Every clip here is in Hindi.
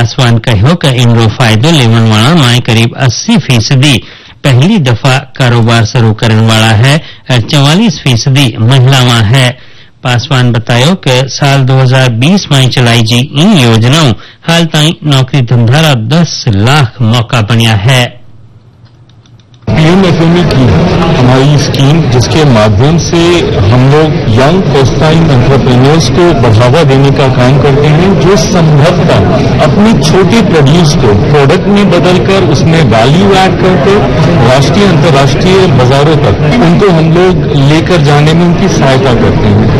पासवान कहो कि इनरो फायदो लेवन वाला में करीब 80% पहली दफा कारोबार शुरू करने वाला है और 44% महिलावां है। पासवान बतायो कि साल 2020 में चलाई जी इन योजनाओं हाल ताई नौकरी धंधारा 10 लाख मौका बनिया है। पीएमएफएमई की हमारी स्कीम, जिसके माध्यम से हम लोग यंग फर्स्ट टाइम एंटरप्रेन्योर्स को बढ़ावा देने का काम करते हैं, जो संभवतः अपनी छोटी प्रोड्यूस को प्रोडक्ट में बदलकर उसमें वैल्यू ऐड करके राष्ट्रीय अंतर्राष्ट्रीय बाजारों तक उनको हम लोग लेकर जाने में उनकी सहायता करते हैं।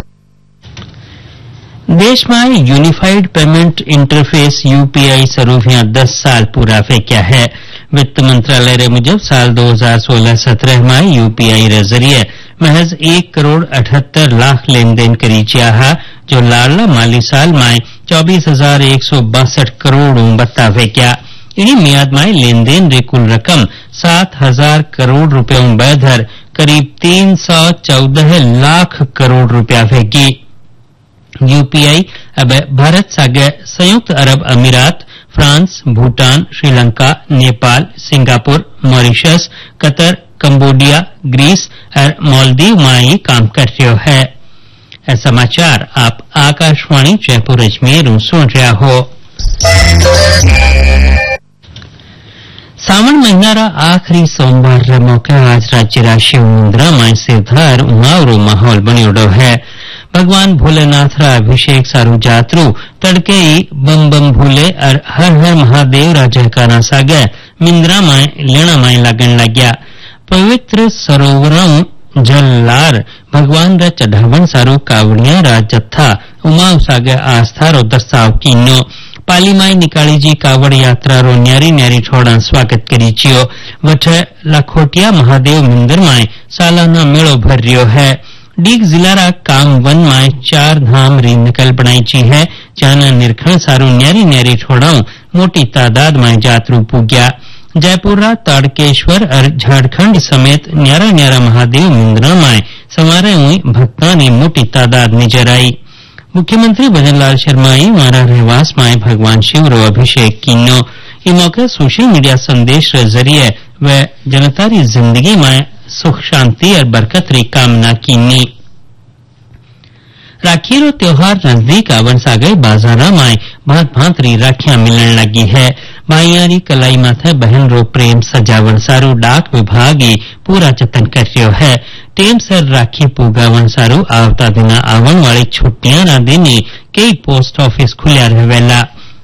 देश में यूनिफाइड पेमेंट इंटरफेस यूपीआई शुरू 10 साल पूरा फेंक्या है। वित्त मंत्रालय रे मुजब साल 2016-17 में यूपीआई रे जरिए महज 1 करोड़ 78 लाख लेन देन करी है, जो लाला माली साल में 24,162 करोड़ बत्ता फेंक्या। इन्हीं मियाद में लेन देन रे कुल रकम 7,000 करोड़ रुपयों बेधर करीब 314 लाख करोड़ रुपया फेंकी। यूपीआई अब भारत सागे संयुक्त अरब अमीरात, France, Bhutan, Sri Lanka, Nepal, Singapore, Mauritius, Qatar, Cambodia, Greece और मालदीव में ही काम कर रहे है। समाचार आप आकाशवाणी जयपुर अजमेर सुन रहा हो। सावन महीना रा आखिरी सोमवार रे मौके आज राज्य रा शिव मंदिर में सिरधार उमावरो माहौल बनियोडो है। भगवान भोलेनाथ रा अभिषेक सारू जातरू तड़के ही बम बम भोले और हर हर महादेव रा जयकारा सागे मिंद्रा में लेना में लगन लग्या। पवित्र सरोवरों जललार भगवान रा चढ़ावन सारू कावड़िया रा जत्था उमाव सागे आस्था रो दर्शाव कीनो। पाली में निकाली जी कावड़ यात्रा रो न्यारी न्यारी छोड़ा स्वागत करी छियो। वठ लाखोटिया महादेव मंदिर में सालाना मेड़ो भर रियो है। डीग जिला रा काम वन में 4 धाम री नकल बनाई ची है, जहां निरखण सारू न्यारी न्यारी छोड़ाओ मोटी तादाद में जातरू पूग्या। जयपुर रा ताड़केश्वर और झारखंड समेत न्यारा न्यारा महादेव मंदिर में सवारे हुई भक्तां नी मोटी तादाद नजर आई। मुख्यमंत्री भजनलाल शर्मा मारा रहवास में भगवान शिव रो अभिषेक कीनो। इस मौके सोशल मीडिया संदेश के जरिए वे जनता री जिंदगी में सुख शांति और बरकत री कामना कीनी। राखी रो त्योहार नजदीक आवन सागे बाजारा में भांत भांत री राखियां मिलने लगी है। भाईयारी कलाई माथे बहन रो प्रेम सजावन सारू डाक विभाग पूरा जतन कर रह्यो है। टेम सर राखी पूगावन सारू आवता दिना आवन वाली छुट्टियां ना देनी कई पोस्ट ऑफिस खुल्या रहेला।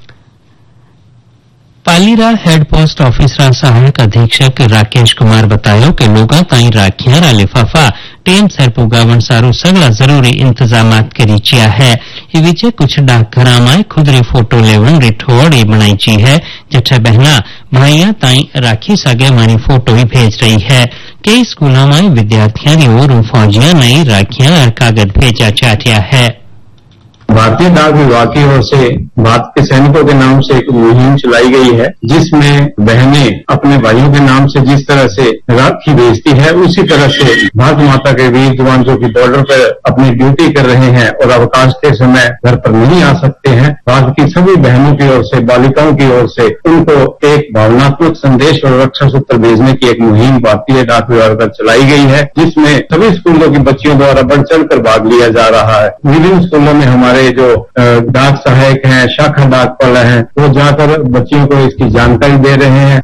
पालीरा हेड पोस्ट ऑफिस रा सहायक अधीक्षक राकेश कुमार बतायो कि लोगा ताई राखियां रा लिफाफा टेम सर पुगावन सारू सगला जरूरी इंतजामात करी चिया है। ये विचे कुछ डाकघरा में खुद री फोटो लेवन री ठोड़ी बनाई ची है, जठे बहना भाइया ताई राखी सागे मानी फोटो ही भेज रही है। कई स्कूलों में विद्यार्थियों की ओर फौजियां नई राखियां और कागज भेजा चाहतिया है। भारतीय डाक विभाग की ओर से भारत के सैनिकों के नाम से एक मुहिम चलाई गई है, जिसमें बहनें अपने भाइयों के नाम से जिस तरह से राखी भेजती है, उसी तरह से भारत माता के वीर जवान जो कि बॉर्डर पर अपनी ड्यूटी कर रहे हैं और अवकाश के समय घर पर नहीं आ सकते हैं, भारत की सभी बहनों की ओर से, बालिकाओं की ओर से उनको एक भावनात्मक संदेश और रक्षा सूत्र भेजने की एक मुहिम भारतीय डाक विभाग पर चलाई गई है, जिसमें सभी स्कूलों की बच्चियों द्वारा बढ़ चढ़कर भाग लिया जा रहा है। विभिन्न स्कूलों में हमारे जो डाक सहायक हैं, शाखा डाकपाल हैं, वो जाकर बच्चियों को इसकी जानकारी दे रहे हैं।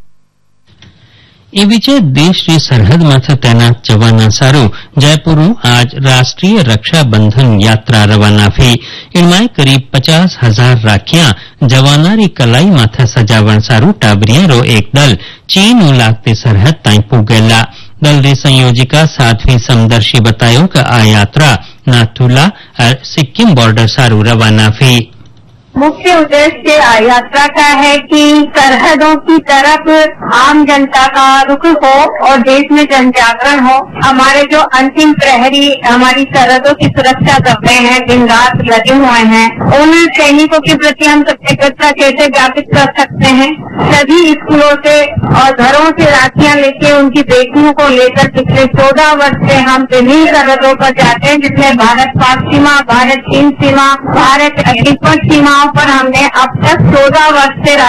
ये विजय देश की सरहद माथे तैनात जवाना सारू जयपुर आज राष्ट्रीय रक्षा बंधन यात्रा रवाना थी। इनमें करीब 50,000 राखियां जवानारी कलाई माथे सजावण सारू टाबरिया रो एक दल चीन लागते सरहद ताई पुगेला। दल री संयोजिका साध्वी समदर्शी बतायो कि आ यात्रा नाथुला और सिक्किम बॉर्डर सारू रवाना थी। मुख्य उद्देश्य यात्रा का है कि सरहदों की तरफ आम जनता का रुख हो और देश में जन जागरण हो। हमारे जो अंतिम प्रहरी हमारी सरहदों की सुरक्षा कर रहे हैं, दिन रात लगे हुए हैं, उन सैनिकों के प्रति हम कृतज्ञता कैसे ज्ञापित कर सकते हैं। सभी स्कूलों से और घरों से राखियां लेके उनकी बेटियों को लेकर पिछले 14 वर्ष से हम विभिन्न सरहदों पर जाते हैं, जिसमें भारत पाक सीमा, भारत चीन सीमा, भारत तिब्बत सीमाओं पर हमने अब तक 14 वर्ष से